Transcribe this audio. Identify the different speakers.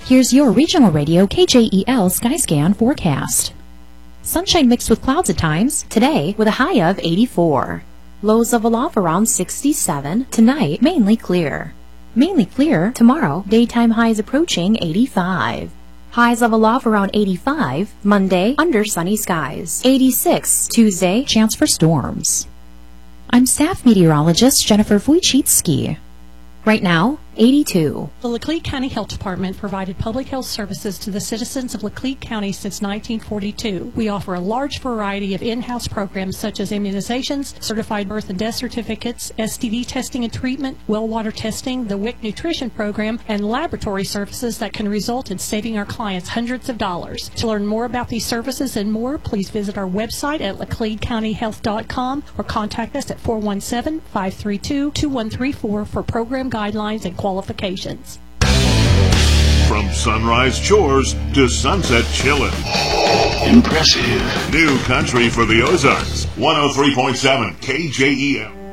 Speaker 1: Here's your regional radio KJEL Skyscan forecast. Sunshine mixed with clouds at times, today with a high of 84. Lows of aloft around 67, tonight mainly clear. Mainly clear tomorrow, daytime highs approaching 85. Highs of aloft around 85, Monday under sunny skies. 86, Tuesday, chance for storms. I'm staff meteorologist Jennifer Wojcicki. Right now, 82.
Speaker 2: The Laclede County Health Department provided public health services to the citizens of Laclede County since 1942. We offer a large variety of in-house programs such as immunizations, certified birth and death certificates, STD testing and treatment, well water testing, the WIC nutrition program, and laboratory services that can result in saving our clients hundreds of dollars. To learn more about these services and more, please visit our website at lacledecountyhealth.com or contact us at 417-532-2134 for program guidelines and qualifications.
Speaker 3: From Sunrise Chores to Sunset Chillin'.
Speaker 4: Impressive.
Speaker 3: New country for the Ozarks. 103.7 KJEL.